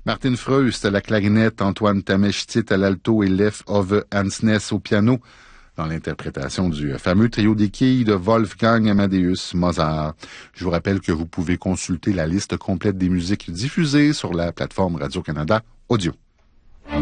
Martin Freust à la clarinette, Antoine Tameshtit à l'alto et Leif Ove Hansnes au piano, dans l'interprétation du fameux trio des quilles de Wolfgang Amadeus Mozart. Je vous rappelle que vous pouvez consulter la liste complète des musiques diffusées sur la plateforme Radio-Canada Audio.